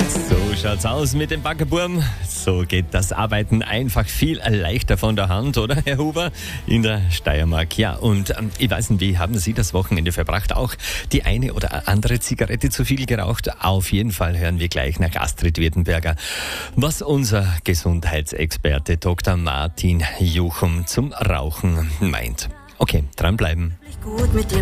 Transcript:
So schaut's aus mit dem Backerburm. So geht das Arbeiten einfach viel leichter von der Hand, oder, Herr Huber? In der Steiermark. Ja, und ich weiß nicht, wie haben Sie das Wochenende verbracht? Auch die eine oder andere Zigarette zu viel geraucht? Auf jeden Fall hören wir gleich nach Astrid Wirtenberger, was unser Gesundheitsexperte Dr. Martin Juchum zum Rauchen meint. Okay, dranbleiben. Gut mit dir